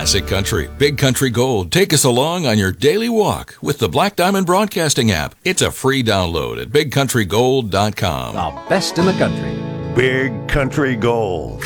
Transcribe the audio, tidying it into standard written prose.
Classic country, Big Country Gold. Take us along on your daily walk with the Black Diamond Broadcasting app. It's a free download at bigcountrygold.com. The best in the country. Big Country Gold.